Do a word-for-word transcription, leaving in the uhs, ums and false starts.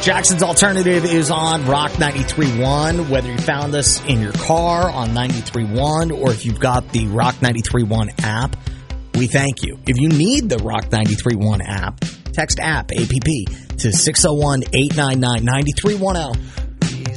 Jackson's Alternative is on Rock ninety-three point one. Whether you found us in your car on ninety-three point one or if you've got the Rock ninety-three point one app, we thank you. If you need the Rock ninety-three point one app, text app, A P P, to six oh one, eight nine nine, nine three one zero.